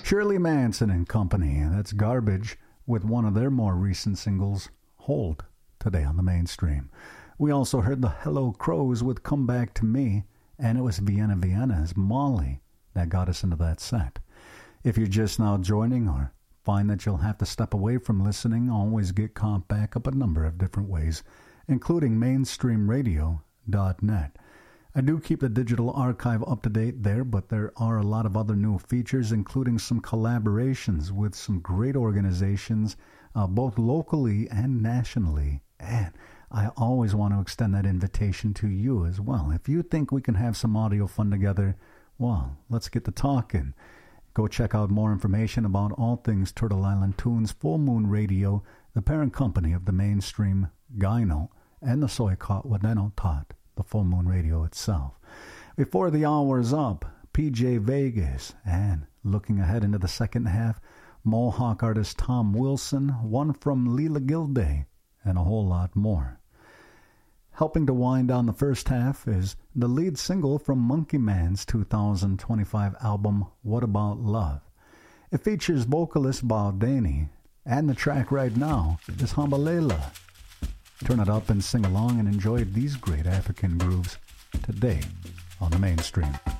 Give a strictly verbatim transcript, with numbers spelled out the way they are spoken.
Shirley Manson and Company, that's Garbage, with one of their more recent singles, Hold, today on the Mainstream. We also heard the Hello Crows with Come Back to Me, and it was Vienna Vienna's Molly that got us into that set. If you're just now joining or find that you'll have to step away from listening, always get caught back up a number of different ways, including mainstream radio dot net. I do keep the digital archive up to date there, but there are a lot of other new features, including some collaborations with some great organizations, uh, both locally and nationally. And I always want to extend that invitation to you as well. If you think we can have some audio fun together, well, let's get to talking. Go check out more information about all things Turtle Island Tunes, Full Moon Radio, the parent company of the Mainstream Gyno, and the Soykot Wadeno Tot, the Full Moon Radio itself. Before the hour is up, P J Vegas, and looking ahead into the second half, Mohawk artist Tom Wilson, one from Leela Gilday, and a whole lot more. Helping to wind down the first half is the lead single from Monkey Man's two thousand twenty-five album, What About Love? It features vocalist Baldani, and the track right now is Hambalela. Turn it up and sing along and enjoy these great African grooves today on the Mainstream.